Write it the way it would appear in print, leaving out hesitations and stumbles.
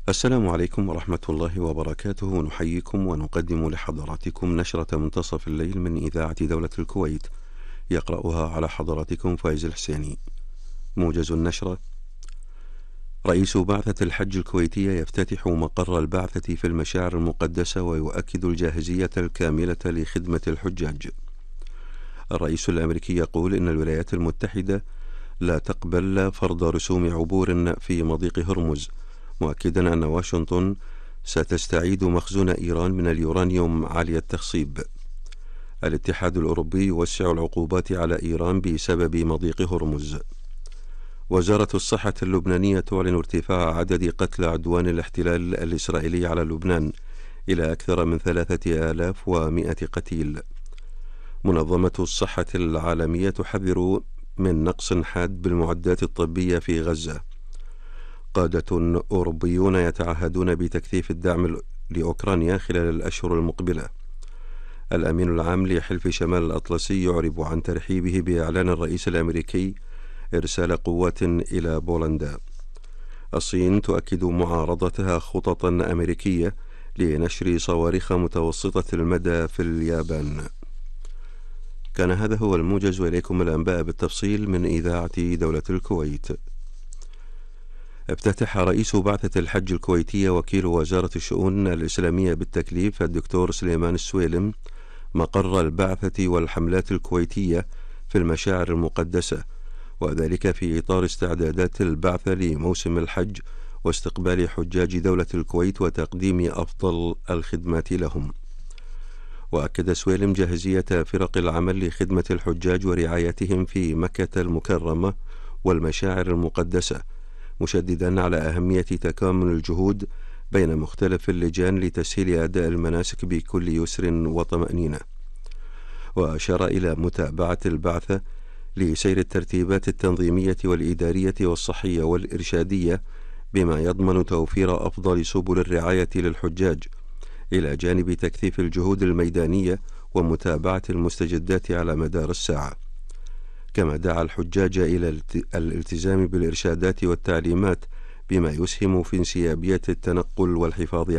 السلام عليكم ورحمة الله وبركاته. نحييكم ونقدم لحضراتكم نشرة منتصف الليل من إذاعة دولة الكويت، يقرأها على حضراتكم فايز الحسيني. موجز النشرة: رئيس بعثة الحج الكويتية يفتتح مقر البعثة في المشاعر المقدسة ويؤكد الجاهزية الكاملة لخدمة الحجاج. الرئيس الأمريكي يقول إن الولايات المتحدة لا تقبل فرض رسوم عبور في مضيق هرمز، مؤكدا أن واشنطن ستستعيد مخزون إيران من اليورانيوم عالي التخصيب. الاتحاد الأوروبي يوسع العقوبات على إيران بسبب مضيق هرمز. وزارة الصحة اللبنانية تعلن ارتفاع عدد قتلى عدوان الاحتلال الإسرائيلي على لبنان إلى أكثر من 3100 قتيل. منظمة الصحة العالمية تحذر من نقص حاد بالمعدات الطبية في غزة. قادة أوروبيون يتعهدون بتكثيف الدعم لأوكرانيا خلال الأشهر المقبلة. الأمين العام لحلف شمال الأطلسي يعرب عن ترحيبه بإعلان الرئيس الأمريكي إرسال قوات إلى بولندا. الصين تؤكد معارضتها خططا أمريكية لنشر صواريخ متوسطة المدى في اليابان. كان هذا هو الموجز، وإليكم الأنباء بالتفصيل من إذاعة دولة الكويت. افتتح رئيس بعثة الحج الكويتية وكيل وزارة الشؤون الإسلامية بالتكليف الدكتور سليمان السويلم مقر البعثة والحملات الكويتية في المشاعر المقدسة، وذلك في إطار استعدادات البعثة لموسم الحج واستقبال حجاج دولة الكويت وتقديم أفضل الخدمات لهم. وأكد سويلم جاهزية فرق العمل لخدمة الحجاج ورعايتهم في مكة المكرمة والمشاعر المقدسة، مشددا على أهمية تكامل الجهود بين مختلف اللجان لتسهيل أداء المناسك بكل يسر وطمأنينة. وأشار إلى متابعة البعثة لسير الترتيبات التنظيمية والإدارية والصحية والإرشادية بما يضمن توفير أفضل سبل الرعاية للحجاج، إلى جانب تكثيف الجهود الميدانية ومتابعة المستجدات على مدار الساعة. كما دعا الحجاج إلى الالتزام بالإرشادات والتعليمات بما يسهم في انسيابية التنقل والحفاظ